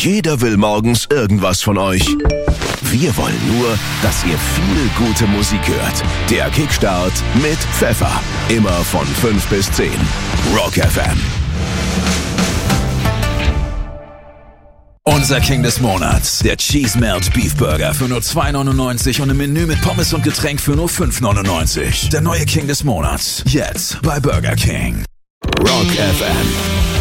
Jeder will morgens irgendwas von euch. Wir wollen nur, dass ihr viel gute Musik hört. Der Kickstart mit Pfeffer. Immer von 5 bis 10. Rock FM. Unser King des Monats, der Cheese Melt Beef Burger für nur 2,99 und im Menü mit Pommes und Getränk für nur 5,99. Der neue King des Monats, jetzt bei Burger King. Rock FM.